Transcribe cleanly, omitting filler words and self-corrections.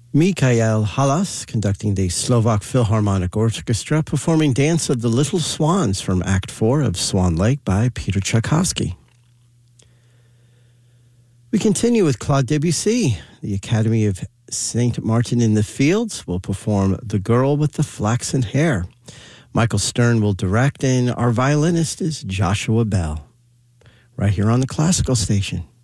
Mikhail Halas conducting the Slovak Philharmonic Orchestra, performing Dance of the Little Swans from Act 4 of Swan Lake by Peter Tchaikovsky. We continue with Claude Debussy. The Academy of St. Martin in the Fields will perform The Girl with the Flaxen Hair. Michael Stern will direct, and our violinist is Joshua Bell. Right here on the Classical Station.